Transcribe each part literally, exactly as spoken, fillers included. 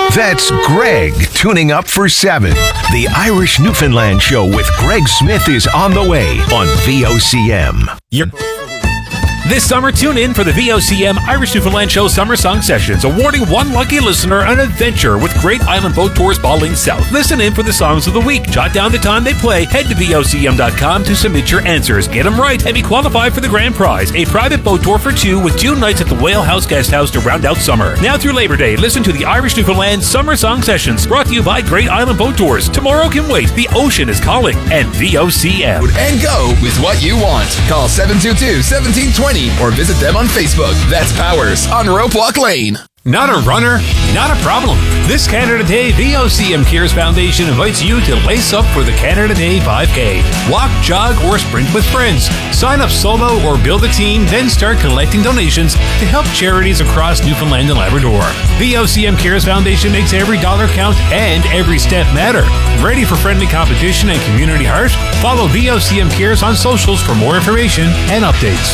That's Greg tuning up for seven. The Irish Newfoundland Show with Greg Smith is on the way on V O C M. You're- This summer, tune in for the V O C M Irish Newfoundland Show Summer Song Sessions, awarding one lucky listener an adventure with Great Island Boat Tours Balling South. Listen in for the songs of the week. Jot down the time they play. Head to V O C M dot com to submit your answers. Get them right and be qualified for the grand prize, a private boat tour for two with two nights at the Whale House Guest House to round out summer. Now through Labor Day, listen to the Irish Newfoundland Summer Song Sessions, brought to you by Great Island Boat Tours. Tomorrow can wait. The ocean is calling. And V O C M. And go with what you want. Call seven two two, one seven two zero or visit them on Facebook. That's Powers on Rope Walk Lane. Not a runner? Not a problem. This Canada Day, V O C M Cares Foundation invites you to lace up for the Canada Day five K. Walk, jog, or sprint with friends. Sign up solo or build a team, then start collecting donations to help charities across Newfoundland and Labrador. V O C M Cares Foundation makes every dollar count and every step matter. Ready for friendly competition and community heart? Follow V O C M Cares on socials for more information and updates.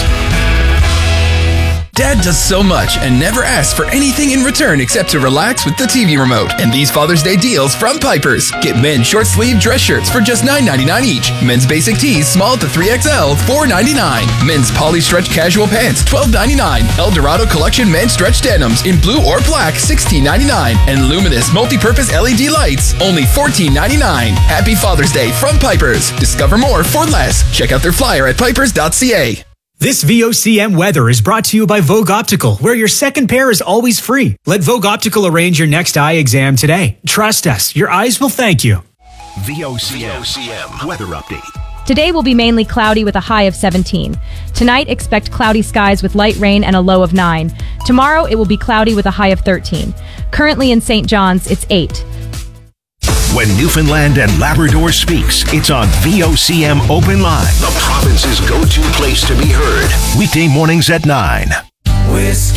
Dad does so much and never asks for anything in return except to relax with the T V remote. And these Father's Day deals from Pipers. Get men's short sleeve dress shirts for just nine ninety-nine each. Men's basic tees small to three X L, four ninety-nine. Men's poly stretch casual pants, twelve ninety-nine. El Dorado Collection men's stretch denims in blue or black, sixteen ninety-nine. And luminous multi-purpose L E D lights, only fourteen ninety-nine. Happy Father's Day from Pipers. Discover more for less. Check out their flyer at pipers dot c a. This V O C M weather is brought to you by Vogue Optical, where your second pair is always free. Let Vogue Optical arrange your next eye exam today. Trust us, your eyes will thank you. V O C M weather update. Today will be mainly cloudy with a high of seventeen. Tonight, expect cloudy skies with light rain and a low of nine. Tomorrow, it will be cloudy with a high of thirteen. Currently in Saint John's, it's eight. When Newfoundland and Labrador speaks, it's on V O C M Open Line, the province's go-to place to be heard. Weekday mornings at nine. Whiskey.